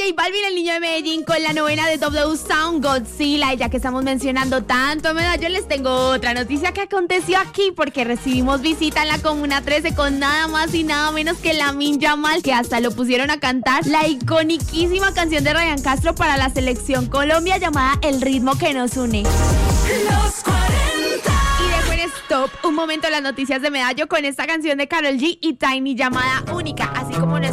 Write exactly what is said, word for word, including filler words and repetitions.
J Balvin, el niño de Medellín, con la novena de W Sound, Godzilla. Y ya que estamos mencionando tanto a Medallo, les tengo otra noticia que aconteció aquí, porque recibimos visita en la Comuna trece con nada más y nada menos que Lamine Yamal, que hasta lo pusieron a cantar la iconiquísima canción de Ryan Castro para la selección Colombia llamada El ritmo que nos une. Los cuarenta. Y dejo en stop un momento las noticias de Medallo con esta canción de Karol G y Tiny llamada Única, así como nuestra